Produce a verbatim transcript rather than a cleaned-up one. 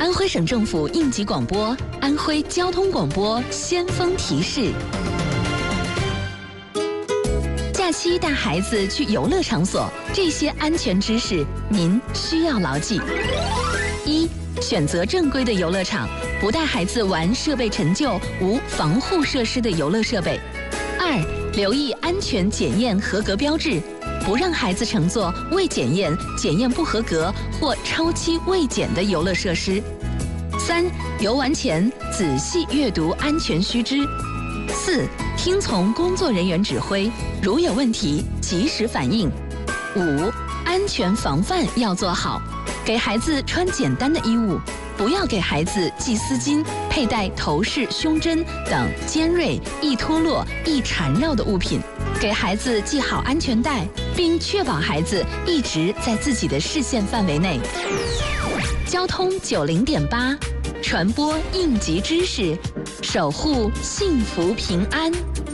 安徽省政府应急广播，安徽交通广播先锋提示。假期带孩子去游乐场所，这些安全知识您需要牢记。一、选择正规的游乐场，不带孩子玩设备陈旧、无防护设施的游乐设备。二、留意安全检验合格标志，不让孩子乘坐未检验、检验不合格或超期未检的游乐设施。三、游玩前仔细阅读安全须知。四、听从工作人员指挥，如有问题及时反映。五、安全防范要做好，给孩子穿简单的衣物，不要给孩子系丝巾、佩戴头饰、胸针等尖锐、易脱落、易缠绕的物品，给孩子系好安全带，并确保孩子一直在自己的视线范围内。交通九零点八，传播应急知识，守护幸福平安。